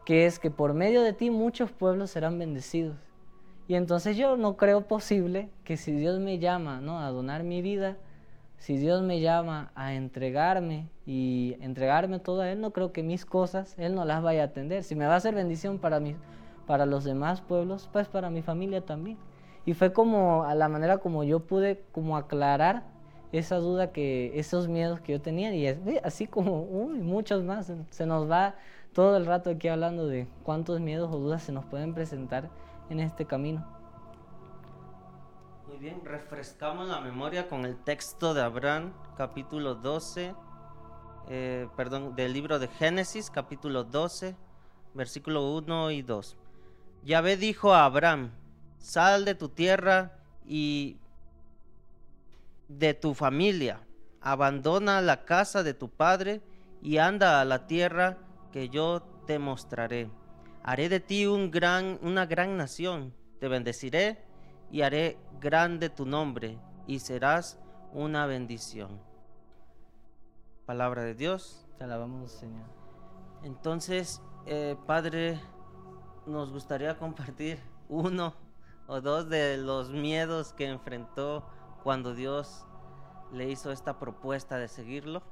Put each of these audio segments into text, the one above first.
que es que por medio de ti muchos pueblos serán bendecidos. Y entonces yo no creo posible que si Dios me llama, ¿no?, a donar mi vida, si Dios me llama a entregarme y entregarme todo a Él, no creo que mis cosas Él no las vaya a atender. Si me va a hacer bendición para los demás pueblos, pues para mi familia también. Y fue como a la manera como yo pude como aclarar esa duda, esos miedos que yo tenía, y así como muchos más. Se nos va todo el rato aquí hablando de cuántos miedos o dudas se nos pueden presentar en este camino. Muy bien, refrescamos la memoria con el texto de Abraham, capítulo 12, del libro de Génesis, capítulo 12, versículo 1 y 2. Yahvé dijo a Abraham: sal de tu tierra y de tu familia, abandona la casa de tu padre y anda a la tierra que yo te mostraré. Haré de ti una gran nación, te bendeciré y haré grande tu nombre y serás una bendición. Palabra de Dios. Te alabamos, Señor. Entonces, Padre, nos gustaría compartir uno o dos de los miedos que enfrentó cuando Dios le hizo esta propuesta de seguirlo.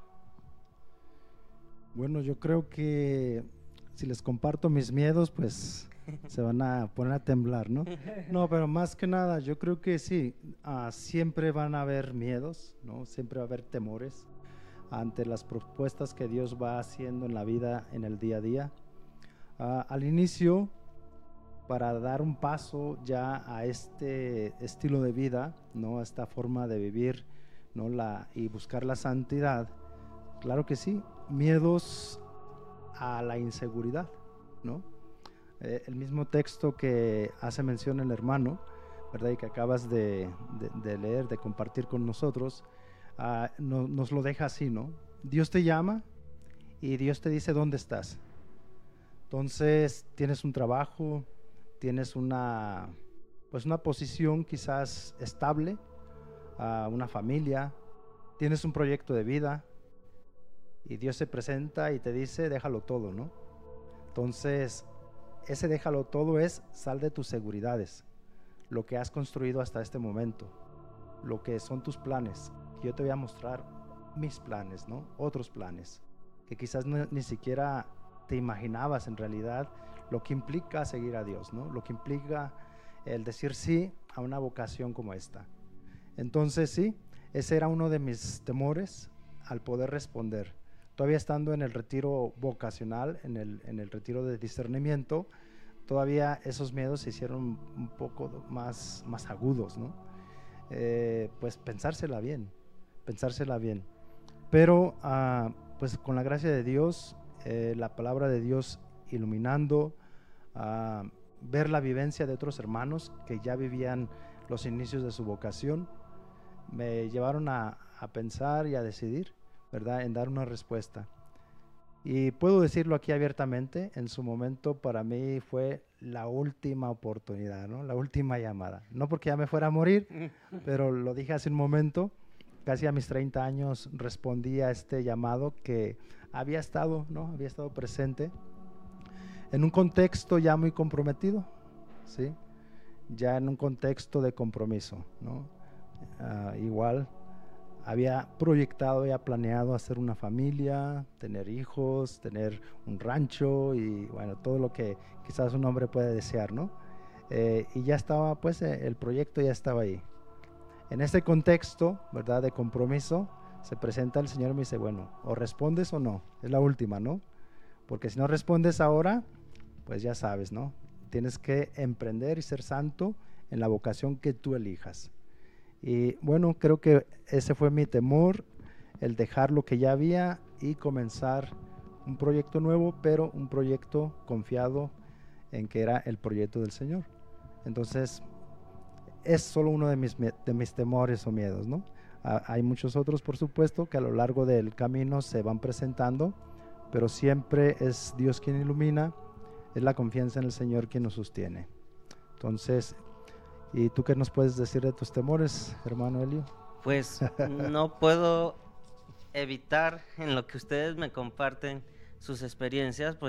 Bueno, yo creo que si les comparto mis miedos, pues se van a poner a temblar, ¿no? No, pero más que nada, yo creo que sí, siempre van a haber miedos, ¿no? Siempre va a haber temores ante las propuestas que Dios va haciendo en la vida, en el día a día. Al inicio, para dar un paso ya a este estilo de vida, ¿no?, a esta forma de vivir, ¿no?, y buscar la santidad, claro que sí, miedos a la inseguridad, ¿no? El mismo texto que hace mención el hermano, ¿verdad?, y que acabas de leer, de compartir con nosotros, nos lo deja así, ¿no? Dios te llama y Dios te dice dónde estás. Entonces tienes un trabajo, tienes una posición quizás estable, una familia, tienes un proyecto de vida, y Dios se presenta y te dice déjalo todo, ¿no? Entonces ese déjalo todo es: sal de tus seguridades, lo que has construido hasta este momento, lo que son tus planes. Yo te voy a mostrar mis planes, ¿no? Otros planes que quizás ni siquiera te imaginabas en realidad lo que implica seguir a Dios, ¿no? Lo que implica el decir sí a una vocación como esta. Entonces sí, ese era uno de mis temores al poder responder. Todavía estando en el retiro vocacional, en el retiro de discernimiento, todavía esos miedos se hicieron un poco más agudos, ¿no? Pues pensársela bien. Pero pues con la gracia de Dios, la palabra de Dios iluminando, ver la vivencia de otros hermanos que ya vivían los inicios de su vocación, me llevaron a pensar y a decidir, ¿verdad?, en dar una respuesta. Y puedo decirlo aquí abiertamente, en su momento para mí fue la última oportunidad, ¿no?, la última llamada. No porque ya me fuera a morir, pero lo dije hace un momento, casi a mis 30 años respondí a este llamado que había estado presente en un contexto ya muy comprometido, ¿sí? Ya en un contexto de compromiso, ¿no? Igual había proyectado, había planeado hacer una familia, tener hijos, tener un rancho y bueno, todo lo que quizás un hombre puede desear, ¿no? Y ya estaba, pues, el proyecto ya estaba ahí. En este contexto, ¿verdad?, de compromiso, se presenta el Señor y me dice, bueno, o respondes o no, es la última, ¿no? Porque si no respondes ahora, pues ya sabes, ¿no? Tienes que emprender y ser santo en la vocación que tú elijas. Y bueno, creo que ese fue mi temor, el dejar lo que ya había y comenzar un proyecto nuevo, pero un proyecto confiado en que era el proyecto del Señor. Entonces, es solo uno de mis temores o miedos, ¿no? Hay muchos otros, por supuesto, que a lo largo del camino se van presentando, pero siempre es Dios quien ilumina, es la confianza en el Señor quien nos sostiene. Entonces, ¿y tú qué nos puedes decir de tus temores, hermano Elio? Pues no puedo evitar, en lo que ustedes me comparten sus experiencias, pues